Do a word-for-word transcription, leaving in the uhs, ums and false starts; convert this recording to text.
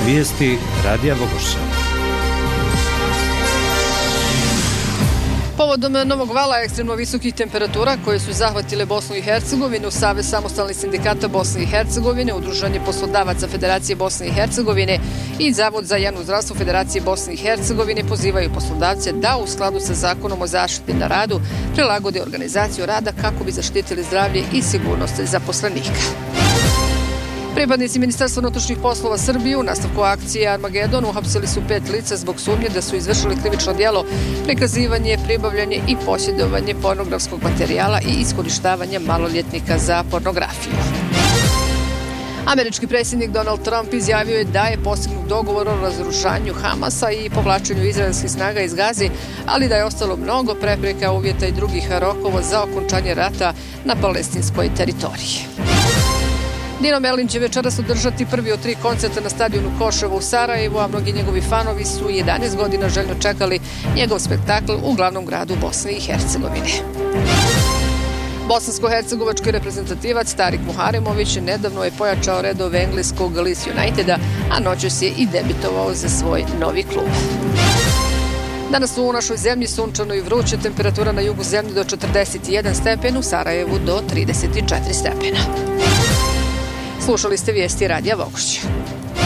Vijesti Radija Bogoša. Povodom novog vala ekstremno visokih temperatura koje su zahvatile Bosnu i Hercegovinu, Savez samostalnih sindikata Bosne i Hercegovine, Udruženje poslodavaca Federacije Bosne i Hercegovine i Zavod za javno zdravstvo Federacije Bosne i Hercegovine pozivaju poslodavce da u skladu sa Zakonom o zaštiti na radu prilagode organizaciju rada kako bi zaštitili zdravlje i sigurnost zaposlenika. Pripadnici Ministarstva unutrašnjih poslova Srbije u nastavku akcije Armagedon uhapsili su pet lica zbog sumnje da su izvršili krivično djelo prikazivanje, pribavljanje i posjedovanje pornografskog materijala i iskorištavanje maloljetnika za pornografiju. Američki predsjednik Donald Trump izjavio je da je postignut dogovor o razrušanju Hamasa i povlačenju izraelskih snaga iz Gaze, ali da je ostalo mnogo prepreka, uvjeta i drugih rokova za okončanje rata na palestinskoj teritoriji. Dino Merlin će večeras održati prvi od tri koncerta na stadionu Koševo u Sarajevu, a mnogi njegovi fanovi su jedanaest godina željno čekali njegov spektakl u glavnom gradu Bosne i Hercegovine. Bosansko-hercegovački reprezentativac Tarik Muharemović nedavno je pojačao redove engleskog Leeds Uniteda, a noćas je i debitovao za svoj novi klub. Danas u našoj zemlji sunčano i vruće, temperatura na jugu zemlje do četrdeset jedan stepen, u Sarajevu do trideset četiri stepena. Slušali ste vijesti Radija Bogošća.